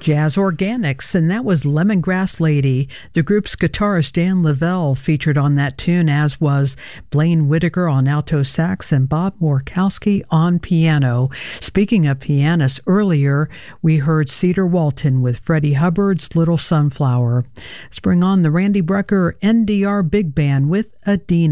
Jazz Organics, and that was Lemongrass Lady. The group's guitarist Dan Lavelle featured on that tune, as was Blaine Whitaker on alto sax and Bob Morkowski on piano. Speaking of pianists, earlier we heard Cedar Walton with Freddie Hubbard's Little Sunflower. Let's bring on the Randy Brecker NDR Big Band with Adina.